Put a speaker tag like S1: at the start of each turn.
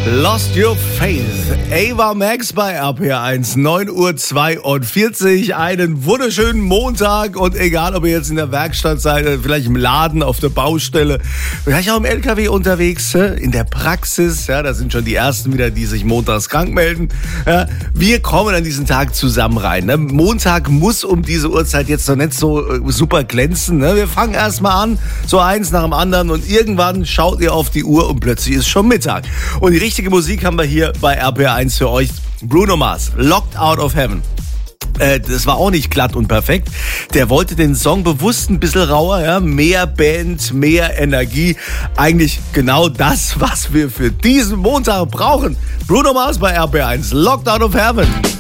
S1: Lost Your Faith. Ava Max bei RPR1, 9:42 Uhr. Einen wunderschönen Montag und egal, ob ihr jetzt in der Werkstatt seid, vielleicht im Laden, auf der Baustelle, vielleicht auch im LKW unterwegs, in der Praxis, ja, da sind schon die Ersten wieder, die sich montags krank melden. Ja, wir kommen an diesen Tag zusammen rein. Ne? Montag muss um diese Uhrzeit jetzt noch nicht so super glänzen. Ne? Wir fangen erstmal an, so eins nach dem anderen und irgendwann schaut ihr auf die Uhr und plötzlich ist schon Mittag. Und die richtige Musik haben wir hier bei RPR1 für euch. Bruno Mars, Locked Out of Heaven. Das war auch nicht glatt und perfekt. Der wollte den Song bewusst ein bisschen rauer, ja? Mehr Band, mehr Energie. Eigentlich genau das, was wir für diesen Montag brauchen. Bruno Mars bei RPR1, Locked Out of Heaven.